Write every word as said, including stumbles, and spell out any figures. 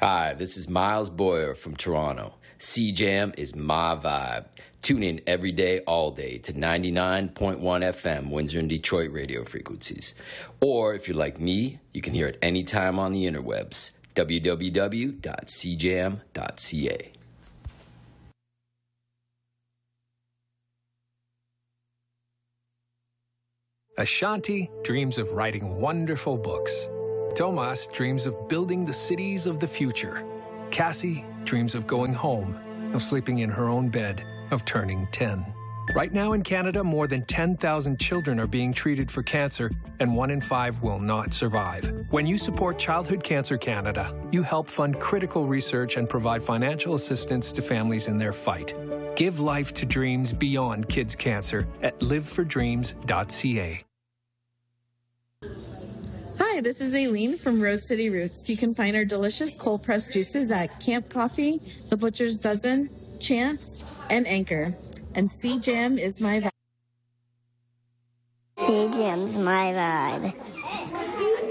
Hi, this is Miles Boyer from Toronto. C-Jam is my vibe. Tune in every day, all day to ninety-nine point one F M, Windsor and Detroit radio frequencies. Or if you're like me, you can hear it anytime on the interwebs. w w w dot c jam dot c a. Ashanti dreams of writing wonderful books. Tomas dreams of building the cities of the future. Cassie dreams of going home, of sleeping in her own bed, of turning ten. Right now in Canada, more than ten thousand children are being treated for cancer, and one in five will not survive. When you support Childhood Cancer Canada, you help fund critical research and provide financial assistance to families in their fight. Give life to dreams beyond kids' cancer at live for dreams dot c a. Hi, this is Aileen from Rose City Roots. You can find our delicious cold-pressed juices at Camp Coffee, The Butcher's Dozen, Chance, and Anchor. And C-Jam is my vibe. C-Jam's my vibe.